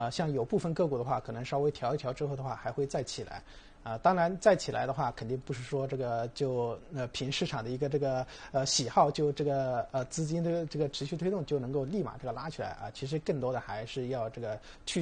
像有部分个股的话，可能稍微调一调之后的话，还会再起来。当然再起来的话，肯定不是说这个就凭市场的一个这个喜好，就这个资金的这个持续推动就能够立马这个拉起来啊。其实更多的还是要这个去